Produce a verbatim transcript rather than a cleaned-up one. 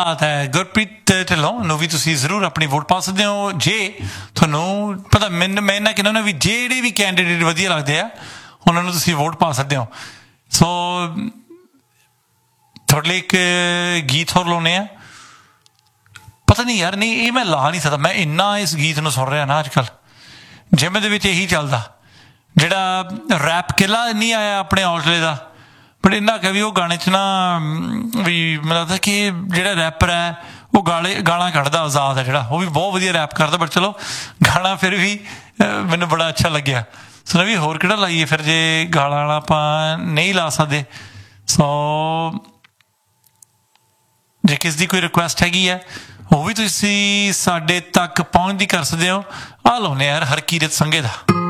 ਬਾਤ ਹੈ ਗੁਰਪ੍ਰੀਤ ਢਿੱਲੋਂ ਨੂੰ ਵੀ ਤੁਸੀਂ ਜ਼ਰੂਰ ਆਪਣੀ ਵੋਟ ਪਾ ਸਕਦੇ ਹੋ ਜੇ ਤੁਹਾਨੂੰ ਪਤਾ। ਮੈਨੂੰ ਮੈਂ ਇਹਨਾਂ ਕਿਹਨਾਂ ਵੀ ਜਿਹੜੇ ਵੀ ਕੈਂਡੀਡੇਟ ਵਧੀਆ ਲੱਗਦੇ ਆ ਉਹਨਾਂ ਨੂੰ ਤੁਸੀਂ ਵੋਟ ਪਾ ਸਕਦੇ ਹੋ। ਸੋ ਤੁਹਾਡੇ ਲਈ ਇੱਕ ਗੀਤ ਹੋਰ ਲਾਉਂਦੇ ਆ। ਪਤਾ ਨਹੀਂ ਯਾਰ, ਨਹੀਂ ਇਹ ਮੈਂ ਲਾ ਨਹੀਂ ਸਕਦਾ। ਮੈਂ ਇੰਨਾ ਇਸ ਗੀਤ ਨੂੰ ਸੁਣ ਰਿਹਾ ਨਾ ਅੱਜ ਕੱਲ੍ਹ, ਜਿਮ ਦੇ ਵਿੱਚ ਇਹੀ ਚੱਲਦਾ। ਜਿਹੜਾ ਰੈਪ ਕਿਲਾ ਨਹੀਂ ਆਇਆ ਆਪਣੇ ਔਜਲੇ ਦਾ, ਬਟ ਇੰਨਾ ਕਿ ਵੀ ਉਹ ਗਾਣੇ 'ਚ ਨਾ ਵੀ ਮੈਨੂੰ ਲੱਗਦਾ ਕਿ ਜਿਹੜਾ ਰੈਪਰ ਹੈ ਉਹ ਗਾਲੇ ਗਾਲਾਂ ਕੱਢਦਾ। ਆਜ਼ਾਦ ਹੈ ਜਿਹੜਾ, ਉਹ ਵੀ ਬਹੁਤ ਵਧੀਆ ਰੈਪ ਕਰਦਾ। ਬਟ ਚਲੋ ਗਾਣਾ ਫਿਰ ਵੀ ਮੈਨੂੰ ਬੜਾ ਅੱਛਾ ਲੱਗਿਆ। ਸੋ ਨਾ ਵੀ ਹੋਰ ਕਿਹੜਾ ਲਾਈਏ ਫਿਰ ਜੇ ਗਾਲਾਂ ਵਾਲਾ ਆਪਾਂ ਨਹੀਂ ਲਾ ਸਕਦੇ। ਸੋ ਜੇ ਕਿਸ ਦੀ ਕੋਈ ਰਿਕੁਐਸਟ ਹੈਗੀ ਹੈ ਉਹ ਵੀ ਤੁਸੀਂ ਸਾਡੇ ਤੱਕ ਪਹੁੰਚਦੀ ਕਰ ਸਕਦੇ ਹੋ। ਆਹ ਲਾਉਂਦੇ ਯਾਰ ਹਰਕੀਰਤ ਸੰਘੇ ਦਾ।